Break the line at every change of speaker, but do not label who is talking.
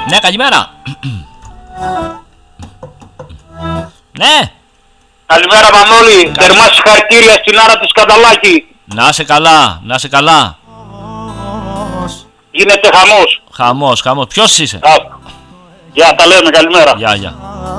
Ναι, καλημέρα. Ναι.
Καλημέρα Μανώλη, θερμά συγχαρητήρια στην Άρα της Κανταλάκη.
Να είσαι καλά, να είσαι καλά.
Γίνεται χαμός.
Χαμός. Ποιος είσαι?
Γεια, τα λέμε, καλημέρα.
Γεια.